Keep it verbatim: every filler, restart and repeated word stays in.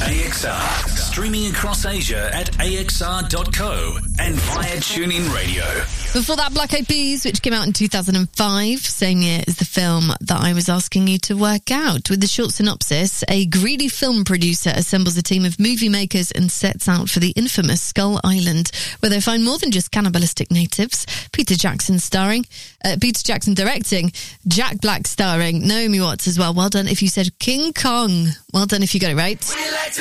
A X R. Streaming across Asia at A X R dot co and via TuneIn Radio. Before that, Black Eyed Peas, which came out in two thousand five, same year as the film that I was asking you to work out. With the short synopsis, a greedy film producer assembles a team of movie makers and sets out for the infamous Skull Island, where they find more than just cannibalistic natives. Peter Jackson starring, uh, Peter Jackson directing, Jack Black starring, Naomi Watts as well. Well done if you said King Kong. Well done if you got it right.